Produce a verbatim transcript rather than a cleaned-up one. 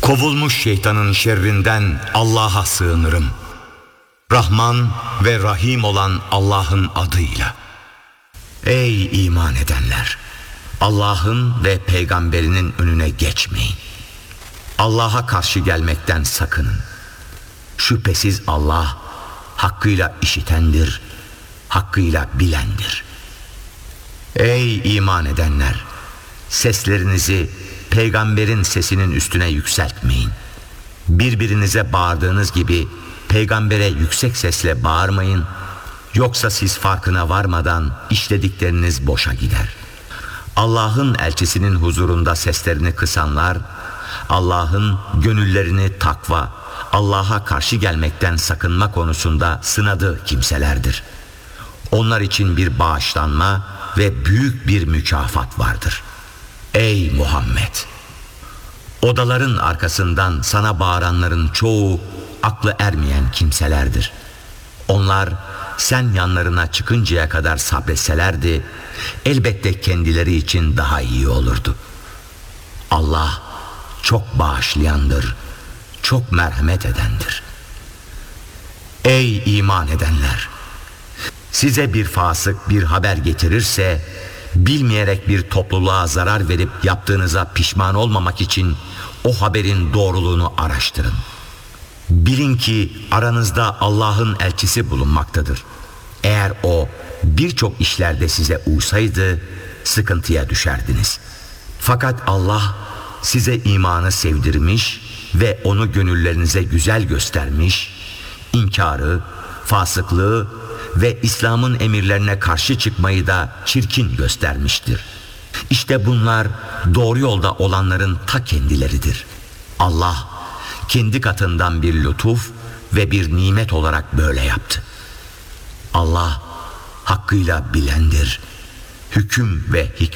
Kovulmuş şeytanın şerrinden Allah'a sığınırım. Rahman ve Rahim olan Allah'ın adıyla. Ey iman edenler! Allah'ın ve peygamberinin önüne geçmeyin. Allah'a karşı gelmekten sakının. Şüphesiz Allah hakkıyla işitendir, hakkıyla bilendir. Ey iman edenler! Seslerinizi peygamberin sesinin üstüne yükseltmeyin. Birbirinize bağırdığınız gibi peygambere yüksek sesle bağırmayın. Yoksa siz farkına varmadan işledikleriniz boşa gider. Allah'ın elçisinin huzurunda seslerini kısanlar, Allah'ın gönüllerini takva, Allah'a karşı gelmekten sakınma konusunda sınadığı kimselerdir. Onlar için bir bağışlanma ve büyük bir mükafat vardır. Ey Muhammed! Odaların arkasından sana bağıranların çoğu aklı ermeyen kimselerdir. Onlar sen yanlarına çıkıncaya kadar sabretselerdi, elbette kendileri için daha iyi olurdu. Allah çok bağışlayandır, çok merhamet edendir. Ey iman edenler! Size bir fasık bir haber getirirse, bilmeyerek bir topluluğa zarar verip yaptığınıza pişman olmamak için o haberin doğruluğunu araştırın. Bilin ki aranızda Allah'ın elçisi bulunmaktadır. Eğer o birçok işlerde size uysaydı sıkıntıya düşerdiniz. Fakat Allah size imanı sevdirmiş ve onu gönüllerinize güzel göstermiş, inkarı, fasıklığı ve İslam'ın emirlerine karşı çıkmayı da çirkin göstermiştir. İşte bunlar doğru yolda olanların ta kendileridir. Allah kendi katından bir lütuf ve bir nimet olarak böyle yaptı. Allah hakkıyla bilendir, hüküm ve hikmet